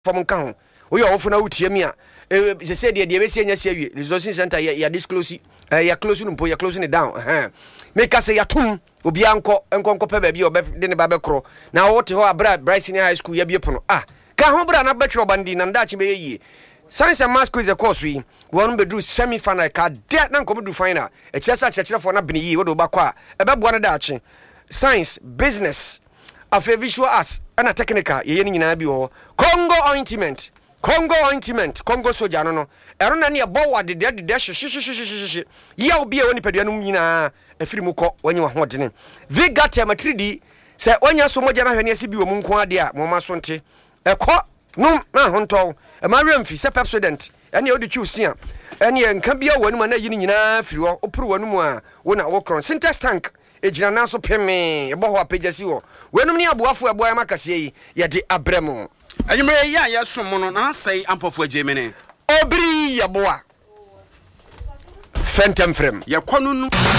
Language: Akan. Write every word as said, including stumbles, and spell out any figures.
from kan we are often out here me je said the be say nya say wi resource center ya disclose ya close no ya closing it down eh make us ya tum obi anko enko enko pe ba bi obe de ne ba be kro na wo te ho abra Bryson High School ya bi pono ah ka ho bra na betro bandi na ndachi be yi science and maths quiz e course wi won be do semi final ka de na nko be do final e chesa chechire for na bini yi wo do ba kwa e be boa na dachi science business afa visual arts ana technical ye ni nyina bi ho Congo ointment Congo ointment Congo soja no no ero na ne e bowa de de de hyehyehyehyehye ya obi e woni padua no nyina afiri mu kɔ wanyi wa hodene vigata matridi sɛ onya so moja na hwene ase bi wo mu nko ade a mo ma so nte ɛkɔ no na hontɔ e ma remfi sɛ pepsodent ɛne odi twusi a ɛne nka bia wanu ma na yi nyina afiri hɔ opuru wanu mu a wo na wo kron syntax tank ejina na so peme e bɔ hɔ apagasi hɔ wenum ne aboafo ebo ya makase yi ye de abremu anyimre ya ya som no na sai ampofo agemene obri ya boa fentem frem ye kwanu